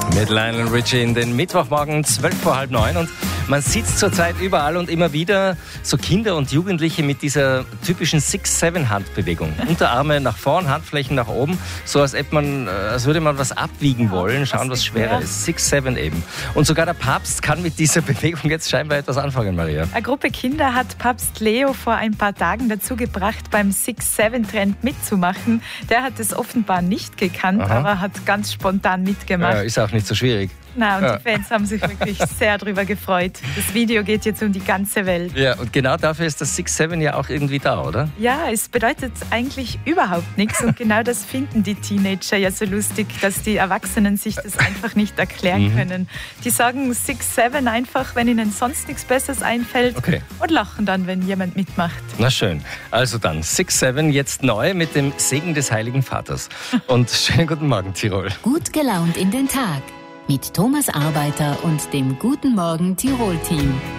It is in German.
Mit Lionel Richie in den Mittwochmorgen 8:45 und man sieht zurzeit überall und immer wieder so Kinder und Jugendliche mit dieser typischen 6-7-Handbewegung. Unterarme nach vorn, Handflächen nach oben, so als würde man was abwiegen wollen, schauen, was schwerer ist. 6-7 eben. Und sogar der Papst kann mit dieser Bewegung jetzt scheinbar etwas anfangen, Maria. Eine Gruppe Kinder hat Papst Leo vor ein paar Tagen dazu gebracht, beim 6-7-Trend mitzumachen. Der hat es offenbar nicht gekannt, aber hat ganz spontan mitgemacht. Ja, ist auch nicht so schwierig. Na, und die Fans haben sich wirklich sehr darüber gefreut. Das Video geht jetzt um die ganze Welt. Ja, und genau dafür ist das 6-7 ja auch irgendwie da, oder? Ja, es bedeutet eigentlich überhaupt nichts. Und genau das finden die Teenager ja so lustig, dass die Erwachsenen sich das einfach nicht erklären können. Die sagen 6-7 einfach, wenn ihnen sonst nichts Besseres einfällt und lachen dann, wenn jemand mitmacht. Na schön. Also dann 6-7 jetzt neu mit dem Segen des Heiligen Vaters. Und schönen guten Morgen, Tirol. Gut gelaunt in den Tag mit Thomas Arbeiter und dem Guten Morgen Tirol-Team.